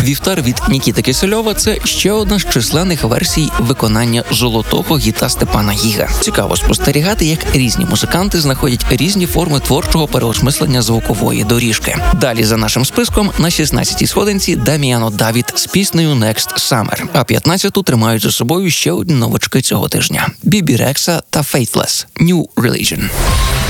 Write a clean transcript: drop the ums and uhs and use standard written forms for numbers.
Вівтар від Нікіти Кисельова – це ще одна з численних версій виконання золотого гіта Степана Гіга. Цікаво спостерігати, як різні музиканти знаходять різні форми творчого переосмислення звукової доріжки. Далі за нашим списком на 16-й сходинці Даміано Давід з піснею Next Summer, а 15-ту тримають за собою ще одні новачки цього тижня – Бібі Рекса та Faithless – New Religion.